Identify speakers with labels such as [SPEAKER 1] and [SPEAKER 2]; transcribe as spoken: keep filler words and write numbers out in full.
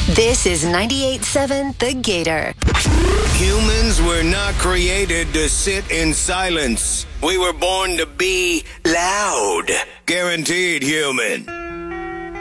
[SPEAKER 1] This is ninety-eight point seven The Gator.
[SPEAKER 2] Humans were not created to sit in silence. We were born to be loud. Guaranteed human.